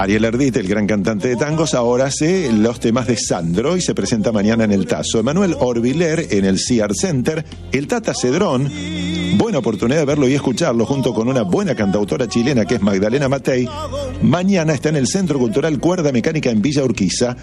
Ariel Ardit, el gran cantante de tangos, ahora hace los temas de Sandro y se presenta mañana en el Tazo. Emanuel Orbiler en el Sea Art Center. El Tata Cedrón, buena oportunidad de verlo y escucharlo junto con una buena cantautora chilena que es Magdalena Matei. Mañana está en el Centro Cultural Cuerda Mecánica en Villa Urquiza.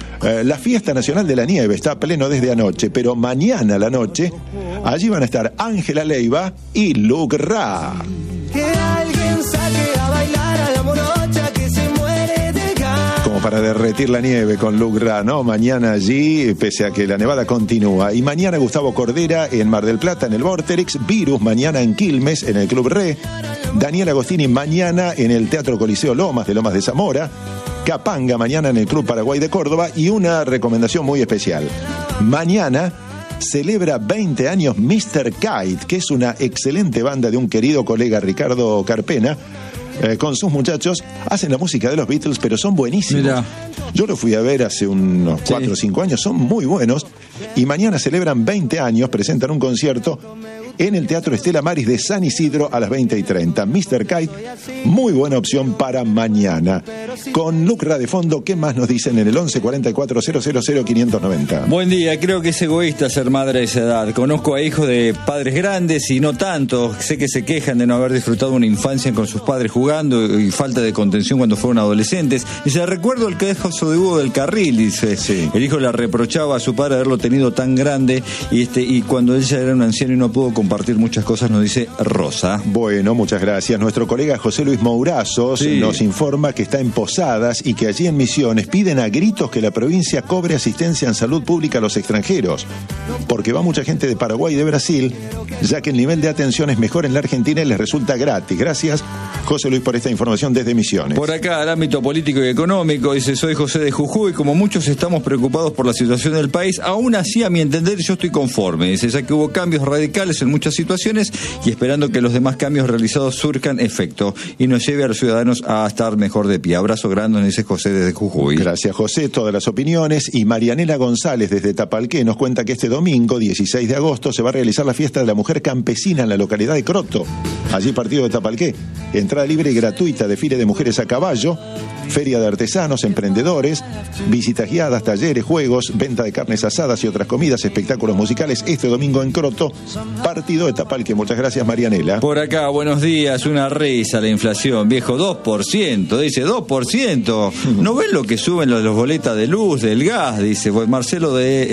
La Fiesta Nacional de la Nieve está a pleno desde anoche, pero mañana a la noche allí van a estar Ángela Leiva y Luke Ra. Que alguien saque a bailar a la morocha que se muere de ganas. Como para derretir la nieve con Luke Ra, ¿no? Mañana allí, pese a que la nevada continúa. Y mañana Gustavo Cordera en Mar del Plata en el Vorterix, Virus mañana en Quilmes en el Club Re, Daniel Agostini mañana en el Teatro Coliseo Lomas de Zamora, Capanga mañana en el Club Paraguay de Córdoba y una recomendación muy especial. Mañana celebra 20 años Mr. Kite, que es una excelente banda de un querido colega Ricardo Carpena. Con sus muchachos hacen la música de los Beatles, pero son buenísimos. Mirá. Yo lo fui a ver hace unos 4 o 5 años, son muy buenos. Y mañana celebran 20 años, presentan un concierto en el Teatro Estela Maris de San Isidro a las 20:30. Mr. Kite, muy buena opción para mañana. Con Lucra de fondo, ¿qué más nos dicen en el 11 44 000 590? Buen día, creo que es egoísta ser madre de esa edad. Conozco a hijos de padres grandes y no tanto. Sé que se quejan de no haber disfrutado una infancia con sus padres jugando y falta de contención cuando fueron adolescentes. Dice, recuerdo el caso de Hugo del Carril, dice. Sí. El hijo le reprochaba a su padre haberlo tenido tan grande y cuando él ya era un anciano y no pudo compartir muchas cosas, nos dice Rosa. Bueno, muchas gracias. Nuestro colega José Luis Mourazos nos informa que está en Posadas y que allí en Misiones piden a gritos que la provincia cobre asistencia en salud pública a los extranjeros, porque va mucha gente de Paraguay y de Brasil, ya que el nivel de atención es mejor en la Argentina y les resulta gratis. Gracias, José Luis, por esta información desde Misiones. Por acá, al ámbito político y económico, dice, soy José de Jujuy, como muchos estamos preocupados por la situación del país, aún así, a mi entender, yo estoy conforme, dice, ya que hubo cambios radicales en muchas situaciones y esperando que los demás cambios realizados surcan efecto y nos lleve a los ciudadanos a estar mejor de pie. Abrazo grande, nos dice José desde Jujuy. Gracias, José, todas las opiniones. Y Marianela González desde Tapalqué nos cuenta que este domingo, 16 de agosto, se va a realizar la fiesta de la mujer campesina en la localidad de Croto. Allí partido de Tapalqué. Entrada libre y gratuita, desfile de mujeres a caballo, feria de artesanos, emprendedores, visitas guiadas, talleres, juegos, venta de carnes asadas y otras comidas, espectáculos musicales este domingo en Croto, partido de Tapalqué. Muchas gracias, Marianela. Por acá, buenos días, una risa la inflación, viejo, 2%, dice 2%. ¿No ven lo que suben los boletas de luz, del gas? Dice, pues Marcelo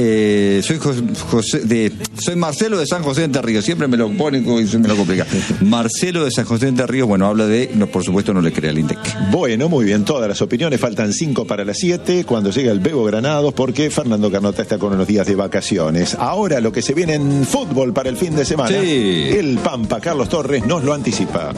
soy Marcelo de San José de Entre Ríos, siempre me lo pone y se me lo complica. Marcelo de San José de Entre Ríos, bueno, habla de, no, por supuesto no le crea el INDEC. Bueno, muy bien, todas las opiniones, faltan 5 para las 7, cuando llega el Bebo Granados, porque Fernando Carnota está con unos días de vacaciones. Ahora lo que se viene en fútbol para el fin de semana, el Pampa Carlos Torres nos lo anticipa.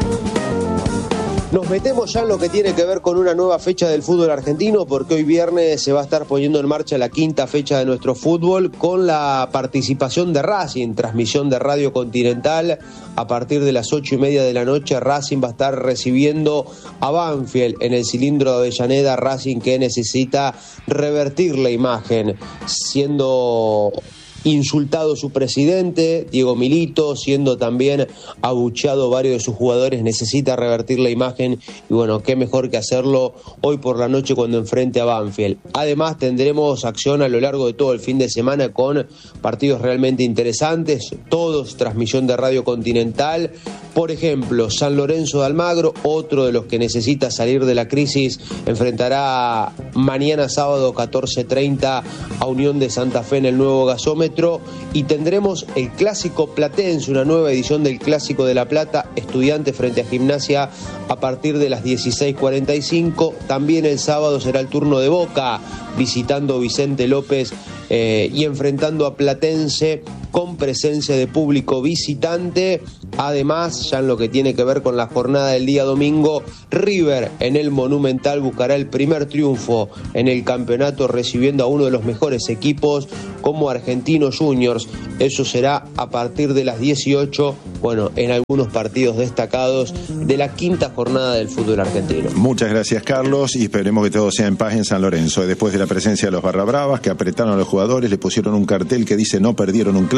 Nos metemos ya en lo que tiene que ver con una nueva fecha del fútbol argentino, porque hoy viernes se va a estar poniendo en marcha la 5ª fecha de nuestro fútbol con la participación de Racing, transmisión de Radio Continental. A partir de las 8:30 de la noche, Racing va a estar recibiendo a Banfield en el cilindro de Avellaneda. Racing que necesita revertir la imagen, siendo insultado su presidente, Diego Milito, siendo también abucheado varios de sus jugadores, necesita revertir la imagen y bueno, qué mejor que hacerlo hoy por la noche cuando enfrente a Banfield. Además tendremos acción a lo largo de todo el fin de semana con partidos realmente interesantes, todos transmisión de Radio Continental. Por ejemplo, San Lorenzo de Almagro, otro de los que necesita salir de la crisis, enfrentará mañana sábado 14:30 a Unión de Santa Fe en el nuevo gasómetro. Y tendremos el Clásico Platense, una nueva edición del Clásico de La Plata, Estudiantes frente a Gimnasia a partir de las 16:45. También el sábado será el turno de Boca, visitando Vicente López y enfrentando a Platense con presencia de público visitante. Además, ya en lo que tiene que ver con la jornada del día domingo, River en el Monumental buscará el primer triunfo en el campeonato, recibiendo a uno de los mejores equipos como Argentinos Juniors. Eso será a partir de las 18, bueno, en algunos partidos destacados de la 5ª jornada del fútbol argentino. Muchas gracias, Carlos, y esperemos que todo sea en paz en San Lorenzo. Después de la presencia de los Barra Bravas, que apretaron a los jugadores, le pusieron un cartel que dice no perdieron un clásico.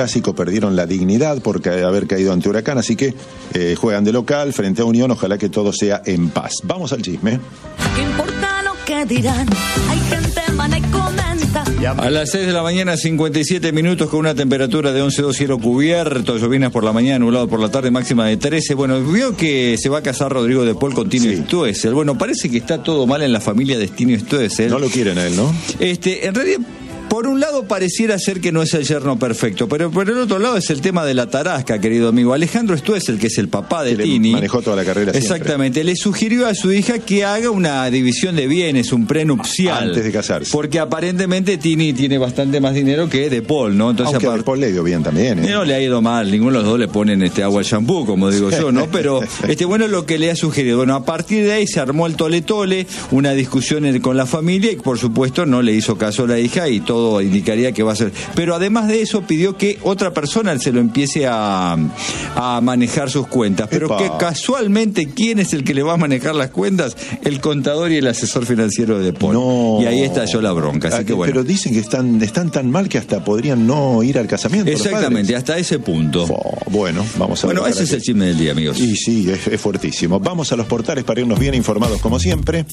clásico, perdieron la dignidad por haber caído ante Huracán, así que juegan de local frente a Unión, ojalá que todo sea en paz. Vamos al chisme. ¿Qué importa lo que dirán? Hay gente mala y comenta. A las 6 de la mañana, 57 minutos, con una temperatura de 11,2, cielo cubierto, llovinas por la mañana, nublado por la tarde, máxima de 13. Bueno, vio que se va a casar Rodrigo de Paul con Tino Stoessel. Bueno, parece que está todo mal en la familia de Tino Stoessel. No lo quieren a él, ¿no? En realidad, por un lado pareciera ser que no es el yerno perfecto, pero por el otro lado es el tema de la tarasca, querido amigo. Alejandro Stoessel, que es el papá de Tini, manejó toda la carrera siempre. Exactamente, le sugirió a su hija que haga una división de bienes, un prenupcial. Antes de casarse. Porque aparentemente Tini tiene bastante más dinero que De Paul, ¿no? Entonces, aunque a De Paul le dio bien también, No le ha ido mal, ninguno de los dos le ponen agua al shampoo, como digo yo, ¿no? Pero bueno, lo que le ha sugerido. Bueno, a partir de ahí se armó el tole-tole, una discusión con la familia y por supuesto no le hizo caso a la hija y todo indicaría que va a ser. Pero además de eso pidió que otra persona se lo empiece a manejar sus cuentas. Pero que casualmente, ¿quién es el que le va a manejar las cuentas? El contador y el asesor financiero de De Paul. No. Y ahí estalló la bronca. Así que bueno. Pero dicen que están tan mal que hasta podrían no ir al casamiento. Exactamente, hasta ese punto. Bueno, vamos a ver. Bueno, ese es el chisme del día, amigos. Y sí, es fuertísimo. Vamos a los portales para irnos bien informados como siempre.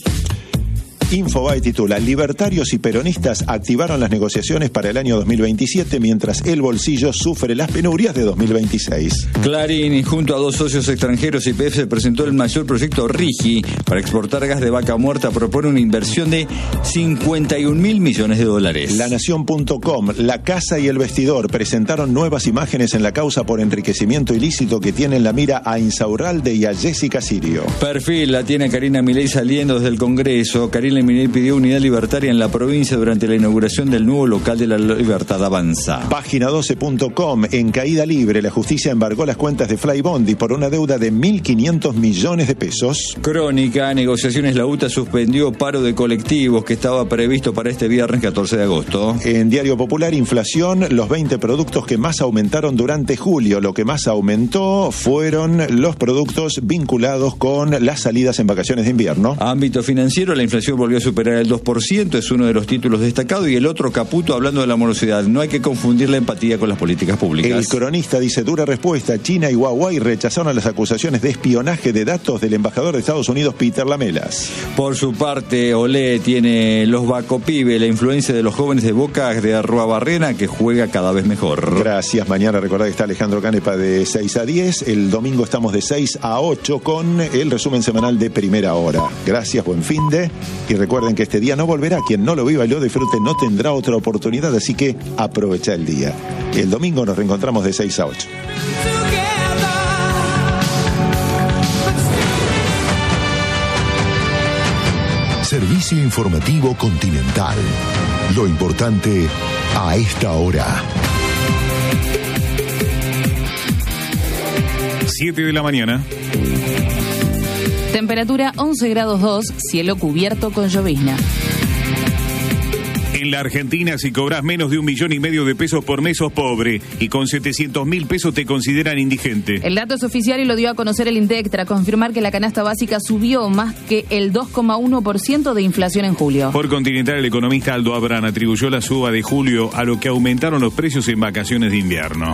Infobae titula: libertarios y peronistas activaron las negociaciones para el año 2027 mientras el bolsillo sufre las penurias de 2026. Clarín, junto a dos socios extranjeros, YPF presentó el mayor proyecto RIGI para exportar gas de vaca muerta. Propone una inversión de $51.000 millones. Lanación.com: La Casa y el Vestidor presentaron nuevas imágenes en la causa por enriquecimiento ilícito que tiene en la mira a Insaurralde y a Jessica Sirio. Perfil la tiene Karina Milei saliendo desde el Congreso. Karina Milei pidió unidad libertaria en la provincia durante la inauguración del nuevo local de La Libertad Avanza. Página12.com: En caída libre, la justicia embargó las cuentas de Flybondi por una deuda de 1.500 millones de pesos. Crónica: negociaciones. La UTA suspendió paro de colectivos que estaba previsto para este viernes 14 de agosto. En Diario Popular: inflación, los 20 productos que más aumentaron durante julio. Lo que más aumentó fueron los productos vinculados con las salidas en vacaciones de invierno. Ámbito financiero: la inflación volvió a superar el 2%, es uno de los títulos destacados, y el otro, Caputo, hablando de la morosidad. No hay que confundir la empatía con las políticas públicas. El Cronista dice: dura respuesta. China y Huawei rechazaron las acusaciones de espionaje de datos del embajador de Estados Unidos, Peter Lamelas. Por su parte, Olé tiene los Bacopibe, la influencia de los jóvenes de Boca de Arruabarrena, que juega cada vez mejor. Gracias. Mañana recordad que está Alejandro Canepa de 6 a 10. El domingo estamos de 6 a 8 con el resumen semanal de Primera Hora. Gracias, buen finde. Y recuerden que este día no volverá. Quien no lo viva y lo disfrute no tendrá otra oportunidad, así que aprovecha el día. El domingo nos reencontramos de 6 a 8. Servicio informativo Continental. Lo importante a esta hora. 7 de la mañana. Temperatura 11 grados 2, cielo cubierto con llovizna. En la Argentina, si cobras menos de 1,5 millones de pesos por mes, sos pobre, y con 700.000 pesos te consideran indigente. El dato es oficial y lo dio a conocer el INDEC tras confirmar que la canasta básica subió más que el 2,1% de inflación en julio. Por Continental, el economista Aldo Abrán atribuyó la suba de julio a lo que aumentaron los precios en vacaciones de invierno.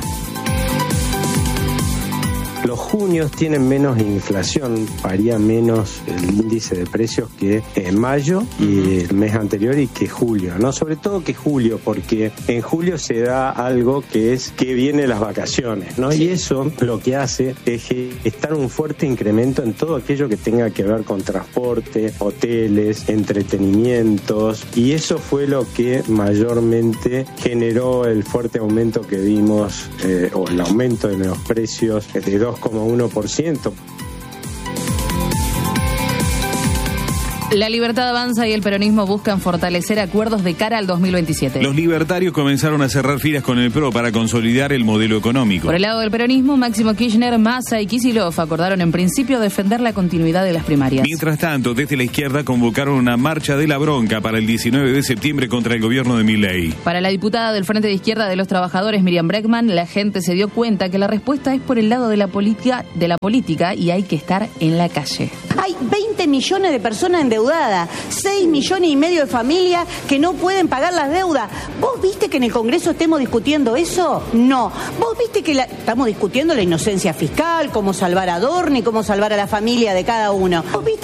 Los junios tienen menos inflación, varía menos el índice de precios que mayo y el mes anterior y que julio, ¿no? Sobre todo que julio, porque en julio se da algo que es que vienen las vacaciones, ¿no? Y eso lo que hace es estar un fuerte incremento en todo aquello que tenga que ver con transporte, hoteles, entretenimientos, y eso fue lo que mayormente generó el fuerte aumento que vimos, o el aumento de los precios de 2,1%. La Libertad Avanza y el peronismo buscan fortalecer acuerdos de cara al 2027. Los libertarios comenzaron a cerrar filas con el PRO para consolidar el modelo económico. Por el lado del peronismo, Máximo Kirchner, Massa y Kicillof acordaron en principio defender la continuidad de las primarias. Mientras tanto, desde la izquierda convocaron una marcha de la bronca para el 19 de septiembre contra el gobierno de Milei. Para la diputada del Frente de Izquierda de los Trabajadores, Miriam Bregman, la gente se dio cuenta que la respuesta es por el lado de la política y hay que estar en la calle. Hay 20 millones de personas endeudadas endeudada. 6,5 millones de familias que no pueden pagar las deudas. ¿Vos viste que en el Congreso estemos discutiendo eso? No. ¿Vos viste que estamos discutiendo la inocencia fiscal, cómo salvar a Dorni, cómo salvar a la familia de cada uno? ¿Vos viste